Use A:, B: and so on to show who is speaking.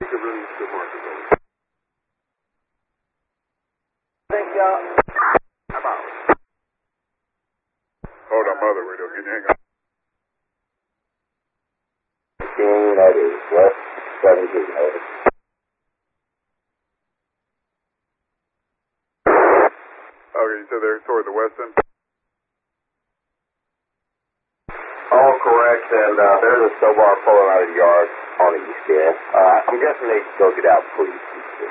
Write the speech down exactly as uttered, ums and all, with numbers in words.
A: Chevron to market over.
B: Thank y'all.
A: I'm out. Hold on, mother radio. Can you hang on?
B: That is West seventeen hundred.
A: Okay, so they're toward the west end?
B: All correct, and uh, there's a tow bar pulling out of the yard on the east end. Uh, I'm guessing they took it out, please.